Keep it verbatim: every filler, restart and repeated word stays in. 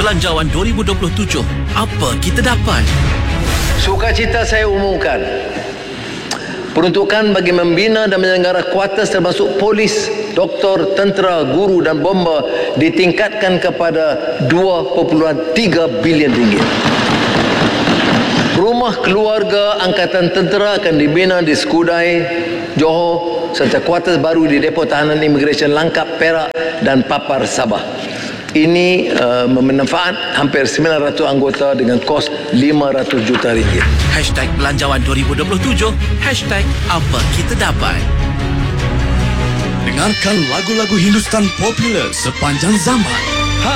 Belanjawan dua ribu dua puluh tujuh. Apa kita dapat? Sukacita saya umumkan, peruntukan bagi membina dan menyelenggara kuartus termasuk polis, doktor, tentera, guru dan bomba ditingkatkan kepada dua perpuluhan tiga bilion ringgit. Rumah keluarga Angkatan Tentera akan dibina di Skudai, Johor, serta kuartus baru di Depo Tahanan Imigresen Langkap, Perak dan Papar, Sabah. Ini uh, bermanfaat hampir sembilan ratus anggota dengan kos lima ratus juta ringgit. Hashtag Belanjawan dua ribu dua puluh tujuh. Hashtag Apa Kita Dapat. Dengarkan lagu-lagu Hindustan popular sepanjang zaman.